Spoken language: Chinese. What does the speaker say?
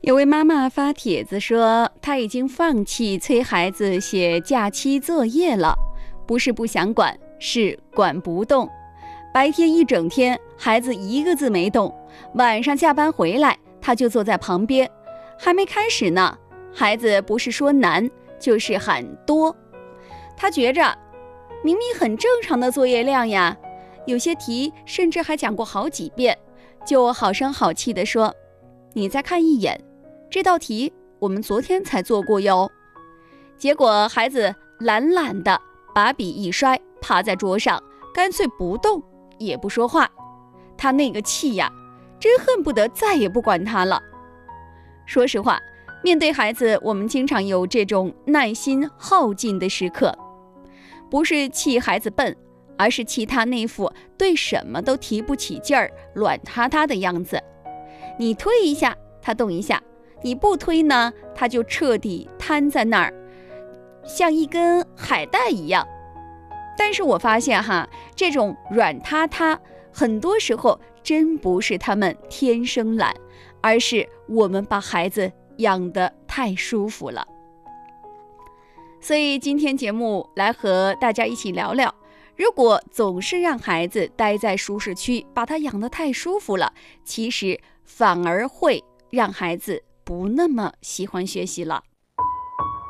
有位妈妈发帖子说，她已经放弃催孩子写假期作业了，不是不想管，是管不动。白天一整天，孩子一个字没动，晚上下班回来，她就坐在旁边，还没开始呢，孩子不是说难，就是喊多。她觉着，明明很正常的作业量呀，有些题甚至还讲过好几遍，就好声好气地说，你再看一眼，这道题我们昨天才做过哟。结果孩子懒懒的把笔一摔，趴在桌上，干脆不动也不说话。他那个气呀，真恨不得再也不管他了。说实话，面对孩子，我们经常有这种耐心耗尽的时刻，不是气孩子笨，而是气他那副对什么都提不起劲儿、软塌塌的样子。你推一下，他动一下；你不推呢，他就彻底瘫在那儿，像一根海带一样。但是我发现这种软塌塌，很多时候真不是他们天生懒，而是我们把孩子养得太舒服了。所以今天节目来和大家一起聊聊，如果总是让孩子待在舒适区，把他养得太舒服了，其实反而会让孩子不那么喜欢学习了。